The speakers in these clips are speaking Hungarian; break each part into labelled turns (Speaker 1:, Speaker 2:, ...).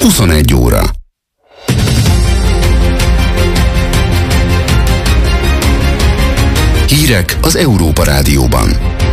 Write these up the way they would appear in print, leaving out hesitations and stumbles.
Speaker 1: 21 óra. Hírek az Európa Rádióban.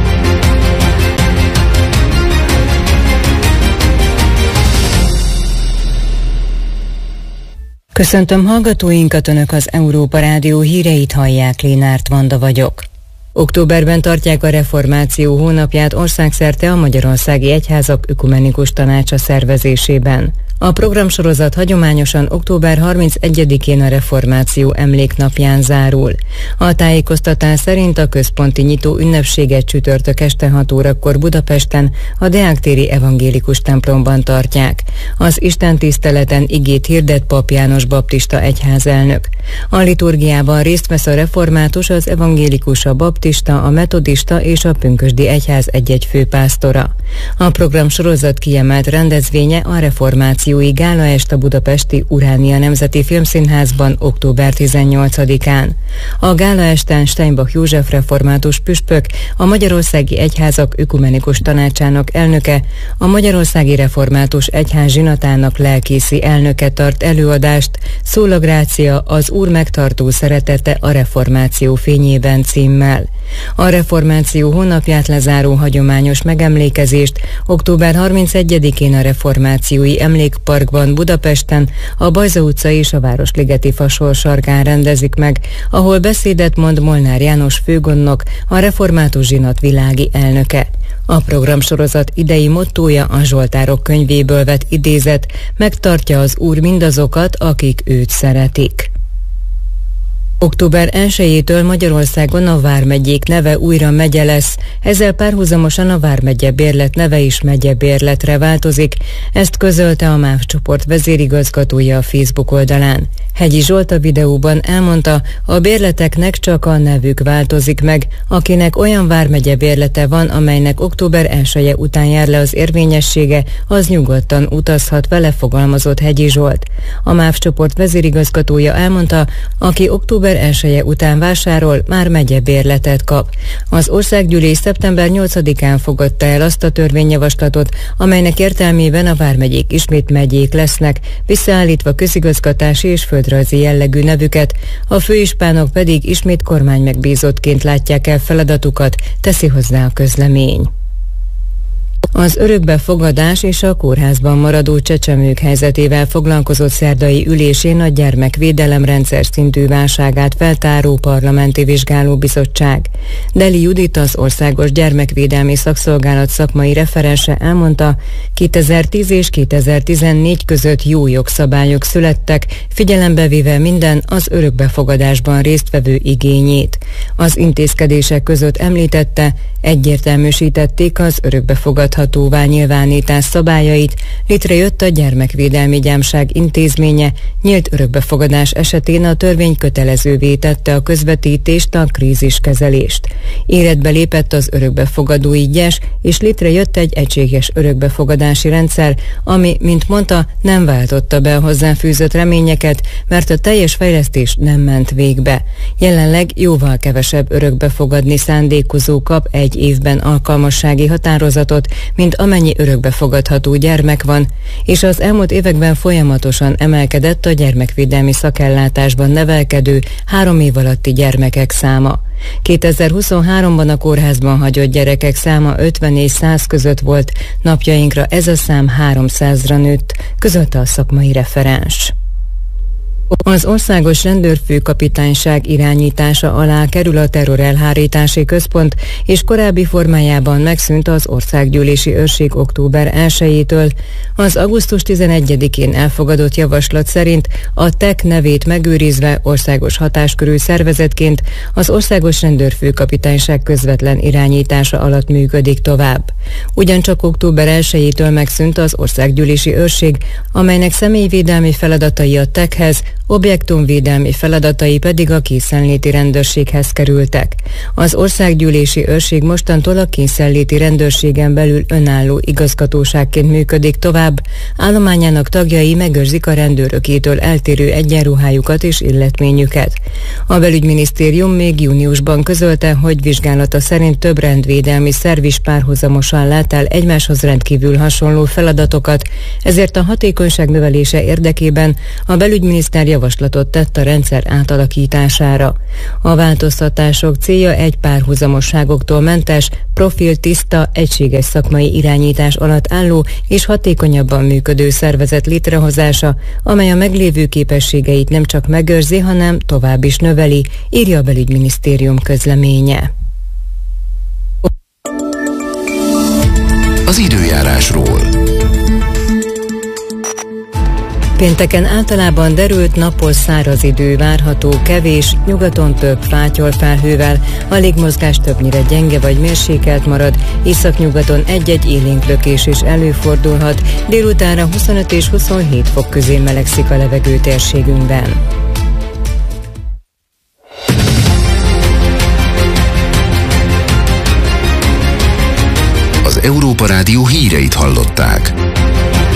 Speaker 2: Köszöntöm hallgatóinkat, Önök az Európa Rádió híreit hallják, Lénárt Vanda vagyok. Októberben tartják a reformáció hónapját országszerte a Magyarországi Egyházak Ökumenikus Tanácsa szervezésében. A programsorozat hagyományosan október 31-én a reformáció emléknapján zárul. A tájékoztatás szerint a központi nyitó ünnepséget csütörtök este 6 órakor Budapesten a Deák-téri evangélikus templomban tartják. Az istentiszteleten igét hirdet Pap János baptista egyházelnök. A liturgiában részt vesz a református, az evangélikus, a baptista, a metodista és a pünkösdi egyház egy-egy főpásztora. A programsorozat kiemelt rendezvénye a reformációi gálaest a budapesti Uránia Nemzeti Filmszínházban október 18-án. A gálaesten Steinbach József református püspök, a Magyarországi Egyházak Ökumenikus Tanácsának elnöke, a Magyarországi Református Egyház zsinatának lelkészi elnöke tart előadást, Szól a Grácia, az Úr megtartó szeretete a reformáció fényében címmel. A reformáció hónapját lezáró hagyományos megemlékezést október 31-én a reformációi emlékparkban Budapesten, a Bajza utca és a Városligeti Fasor sarkán rendezik meg, ahol beszédet mond Molnár János főgondnok, a református zsinat világi elnöke. A programsorozat idei mottója a Zsoltárok könyvéből vett idézet: megtartja az Úr mindazokat, akik őt szeretik. Október 1-től Magyarországon a vármegyék neve újra megye lesz, ezzel párhuzamosan a vármegye bérlet neve is megyebérletre változik, ezt közölte a MÁV csoport vezérigazgatója a Facebook oldalán. Hegyi Zsolt a videóban elmondta, a bérleteknek csak a nevük változik meg, akinek olyan vármegye bérlete van, amelynek október 1-e után jár le az érvényessége, az nyugodtan utazhat vele, fogalmazott Hegyi Zsolt. A MÁV csoport vezérigazgatója elmondta, aki október 1-e után vásárol, már megyebérletet kap. Az országgyűlés szeptember 8-án fogadta el azt a törvényjavaslatot, amelynek értelmében a vármegyék ismét megyék lesznek, visszaállítva közigazgatási és földrajzi jellegű nevüket, a főispánok pedig ismét kormánymegbízottként látják el feladatukat, teszi hozzá a közlemény. Az örökbefogadás és a kórházban maradó csecsemők helyzetével foglalkozott szerdai ülésén a gyermekvédelem rendszer szintű válságát feltáró parlamenti vizsgálóbizottság. Deli Judit, az Országos Gyermekvédelmi Szakszolgálat szakmai referense elmondta, 2010 és 2014 között jó jogszabályok születtek, figyelembe véve minden az örökbefogadásban résztvevő igényét. Az intézkedések között említette, egyértelműsítették az örökbefogadhatóvá nyilvánítás szabályait, létrejött a Gyermekvédelmi Gyámság intézménye, nyílt örökbefogadás esetén a törvény kötelezővé tette a közvetítést, a kríziskezelést. Életbe lépett az örökbefogadói gyes, és létrejött egy egységes örökbefogadási rendszer, ami, mint mondta, nem váltotta be a hozzáfűzött reményeket, mert a teljes fejlesztés nem ment végbe. Jelenleg jóval kevesebb örökbefogadni szándékozó kap egy évben alkalmassági határozatot, mint amennyi örökbefogadható gyermek van, és az elmúlt években folyamatosan emelkedett a gyermekvédelmi szakellátásban nevelkedő 3 év alatti gyermekek száma. 2023-ban a kórházban hagyott gyerekek száma 50 és 100 között volt, napjainkra ez a szám 300-ra nőtt, közölte a szakmai referens. Az Országos Rendőrfőkapitányság irányítása alá kerül a Terrorelhárítási Központ, és korábbi formájában megszűnt az Országgyűlési Őrség október 1-től. Az augusztus 11-én elfogadott javaslat szerint a TEK nevét megőrizve országos hatáskörű szervezetként az Országos Rendőrfőkapitányság közvetlen irányítása alatt működik tovább. Ugyancsak október 1-től megszűnt az Országgyűlési Őrség, amelynek személyvédelmi feladatai a TEK-hez, objektumvédelmi feladatai pedig a készenléti rendőrséghez kerültek. Az országgyűlési őrség mostantól a készenléti rendőrségen belül önálló igazgatóságként működik tovább, állományának tagjai megőrzik a rendőrökétől eltérő egyenruhájukat és illetményüket. A belügyminisztérium még júniusban közölte, hogy vizsgálata szerint több rendvédelmi szerv is párhuzamosan lát el egymáshoz rendkívül hasonló feladatokat, ezért a hatékonyság növelése érdekében a belügyminiszter javaslatot tett a rendszer átalakítására. A változtatások célja egy párhuzamosságoktól mentes, profiltiszta, egységes szakmai irányítás alatt álló és hatékonyabban működő szervezet létrehozása, amely a meglévő képességeit nem csak megőrzi, hanem tovább is növeli, írja a belügyminisztérium közleménye.
Speaker 1: Az időjárásról.
Speaker 2: Pénteken általában derült, napos, száraz idő várható, kevés, nyugaton több fátyolfelhővel, a légmozgás többnyire gyenge vagy mérsékelt marad, északnyugaton egy-egy élénk lökés is előfordulhat, délutánra 25 és 27 fok közé melegszik a levegő térségünkben.
Speaker 1: Az Európa Rádió híreit hallották.